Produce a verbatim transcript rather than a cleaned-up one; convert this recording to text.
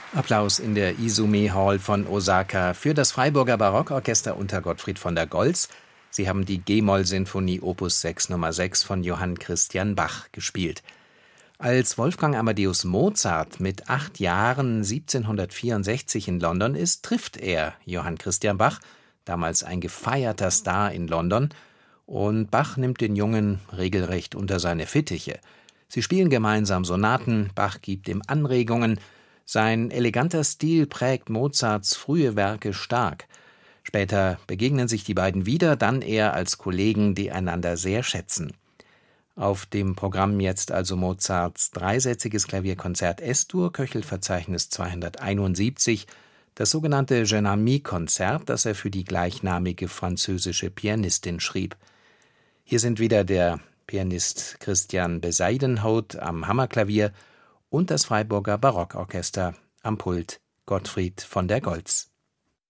Applaus in der Izumi Hall von Osaka für das Freiburger Barockorchester unter Gottfried von der Goltz. Sie haben die G-Moll-Sinfonie Opus sechs Nummer sechs von Johann Christian Bach gespielt. Als Wolfgang Amadeus Mozart mit acht Jahren siebzehnhundertvierundsechzig in London ist, trifft er Johann Christian Bach, damals ein gefeierter Star in London, und Bach nimmt den Jungen regelrecht unter seine Fittiche. Sie spielen gemeinsam Sonaten, Bach gibt ihm Anregungen. Sein eleganter Stil prägt Mozarts frühe Werke stark. Später begegnen sich die beiden wieder, dann eher als Kollegen, die einander sehr schätzen. Auf dem Programm jetzt also Mozarts dreisätziges Klavierkonzert Es-Dur, Köchelverzeichnis zweihunderteinundsiebzig, das sogenannte Jeune Amie-Konzert, das er für die gleichnamige französische Pianistin schrieb. Hier sind wieder der Pianist Christian Besaiden-Haut am Hammerklavier und das Freiburger Barockorchester am Pult Gottfried von der Goltz.